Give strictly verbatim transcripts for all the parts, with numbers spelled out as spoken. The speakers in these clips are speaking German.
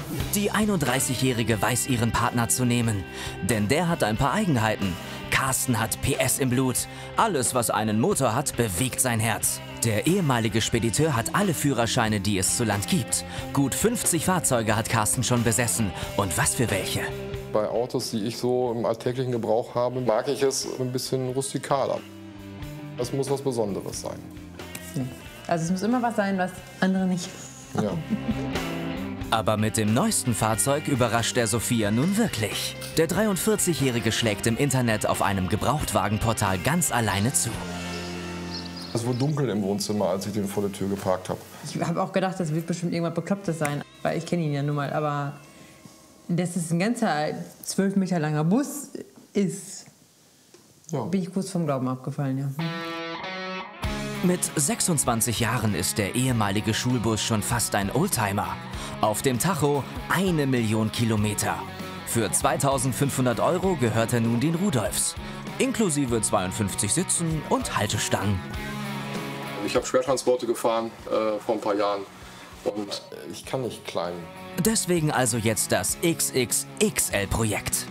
Die einunddreißigjährige weiß ihren Partner zu nehmen, denn der hat ein paar Eigenheiten. Carsten hat P S im Blut. Alles, was einen Motor hat, bewegt sein Herz. Der ehemalige Spediteur hat alle Führerscheine, die es zu Land gibt. Gut fünfzig Fahrzeuge hat Carsten schon besessen. Und was für welche? Bei Autos, die ich so im alltäglichen Gebrauch habe, mag ich es ein bisschen rustikaler. Es muss was Besonderes sein. Also es muss immer was sein, was andere nicht haben. Ja. Aber mit dem neuesten Fahrzeug überrascht der Sophia nun wirklich. Der dreiundvierzigjährige schlägt im Internet auf einem Gebrauchtwagenportal ganz alleine zu. Es wurde dunkel im Wohnzimmer, als ich den vor der Tür geparkt habe. Ich habe auch gedacht, das wird bestimmt irgendwas Beklopptes sein, weil ich kenne ihn ja nun mal. Aber dass es ein ganzer zwölf Meter langer Bus ist, Ja. bin ich kurz vom Glauben abgefallen, ja. Mit sechsundzwanzig Jahren ist der ehemalige Schulbus schon fast ein Oldtimer. Auf dem Tacho eine Million Kilometer. Für zweitausendfünfhundert Euro gehört er nun den Rudolfs. Inklusive zweiundfünfzig Sitzen und Haltestangen. Ich habe Schwertransporte gefahren äh, vor ein paar Jahren und ich kann nicht klein. Deswegen also jetzt das X X X L-Projekt.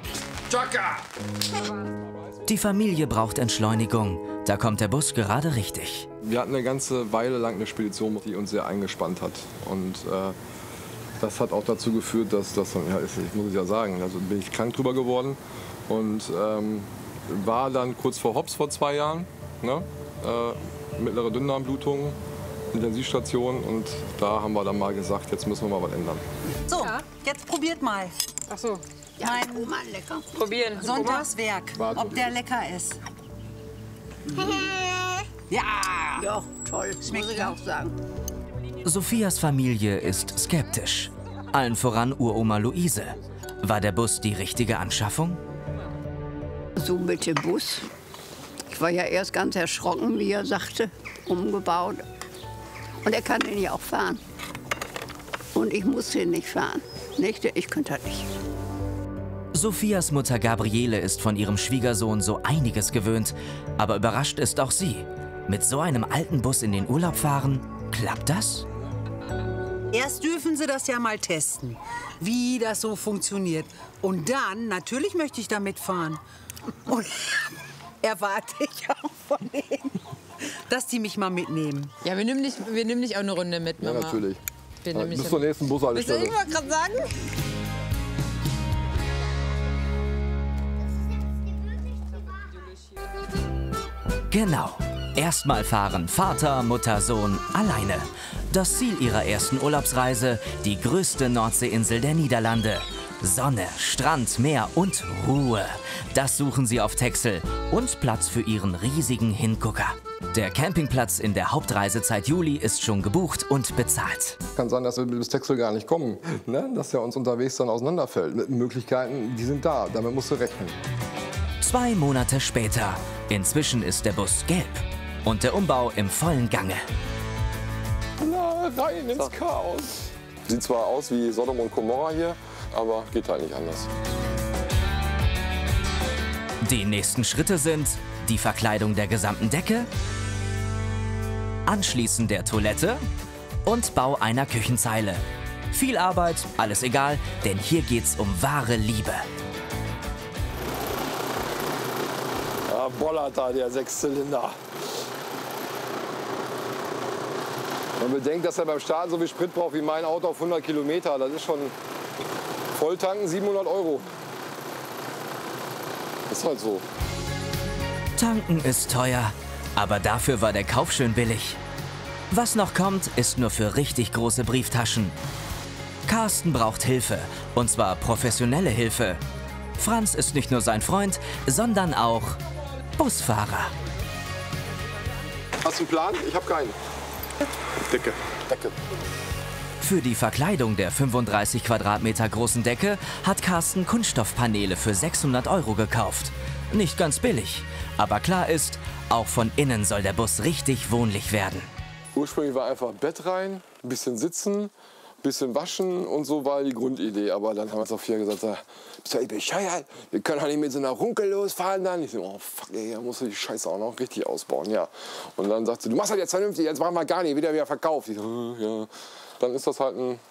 Die Familie braucht Entschleunigung. Da kommt der Bus gerade richtig. Wir hatten eine ganze Weile lang eine Spedition, die uns sehr eingespannt hat. Und äh, das hat auch dazu geführt, dass das, ja, ich muss es ja sagen, also bin ich krank drüber geworden. Und ähm, war dann kurz vor Hops vor zwei Jahren, ne? äh, mittlere Dünndarmblutung, Intensivstation. Und da haben wir dann mal gesagt, jetzt müssen wir mal was ändern. So, jetzt probiert mal. Ach so. Mein lecker. Probieren. Sonntagswerk, Warte. ob der lecker ist. Ja! Ja, toll, Schmeckt muss ich gut. auch sagen. Sophias Familie ist skeptisch. Allen voran Uroma Luise. War der Bus die richtige Anschaffung? So mit dem Bus. Ich war ja erst ganz erschrocken, wie er sagte, umgebaut. Und er kann den ja auch fahren. Und ich muss den nicht fahren. Nicht? Ich könnte das nicht. Sophias Mutter Gabriele ist von ihrem Schwiegersohn so einiges gewöhnt. Aber überrascht ist auch sie. Mit so einem alten Bus in den Urlaub fahren, klappt das? Erst dürfen Sie das ja mal testen, wie das so funktioniert. Und dann, natürlich möchte ich da mitfahren. Und erwarte ich auch von denen, dass die mich mal mitnehmen. Ja, wir nehmen dich, wir nehmen dich auch eine Runde mit, Mama. Ja, natürlich. Wir nehmen dich Bis zur nächsten Willst du Bushaltestelle. irgendwas gerade sagen? Genau. Erstmal fahren Vater, Mutter, Sohn alleine. Das Ziel ihrer ersten Urlaubsreise, die größte Nordseeinsel der Niederlande. Sonne, Strand, Meer und Ruhe. Das suchen sie auf Texel und Platz für ihren riesigen Hingucker. Der Campingplatz in der Hauptreisezeit Juli ist schon gebucht und bezahlt. Kann sein, dass wir bis Texel gar nicht kommen, ne? Dass er uns unterwegs dann auseinanderfällt. Mit Möglichkeiten, die sind da, damit musst du rechnen. Zwei Monate später. Inzwischen ist der Bus gelb und der Umbau im vollen Gange. Na, rein ins Chaos. Sieht zwar aus wie Sodom und Gomorra hier, aber geht halt nicht anders. Die nächsten Schritte sind die Verkleidung der gesamten Decke, Anschließen der Toilette und Bau einer Küchenzeile. Viel Arbeit, alles egal, denn hier geht's um wahre Liebe. Ja, bollert da der Sechszylinder. Man bedenkt, dass er beim Starten so viel Sprit braucht wie mein Auto auf hundert Kilometer. Das ist schon Volltanken siebenhundert Euro. Ist halt so. Tanken ist teuer, aber dafür war der Kauf schön billig. Was noch kommt, ist nur für richtig große Brieftaschen. Carsten braucht Hilfe, und zwar professionelle Hilfe. Franz ist nicht nur sein Freund, sondern auch Busfahrer. Hast du einen Plan? Ich habe keinen. Decke. Decke. Für die Verkleidung der fünfunddreißig Quadratmeter großen Decke hat Carsten Kunststoffpaneele für sechshundert Euro gekauft. Nicht ganz billig, aber klar ist, auch von innen soll der Bus richtig wohnlich werden. Ursprünglich war einfach Bett rein, ein bisschen sitzen, ein bisschen waschen und so war die Grundidee. Aber dann haben wir Sophia gesagt, bist du echt bescheuert? Wir können doch nicht mit so einer Runkel losfahren dann. Ich so, oh fuck, ey, da musst du die Scheiße auch noch richtig ausbauen, ja. Und dann sagt sie, du machst das jetzt vernünftig, jetzt machen wir gar nicht, wieder wieder verkauft. Ich so, ja. Dann ist das halt ein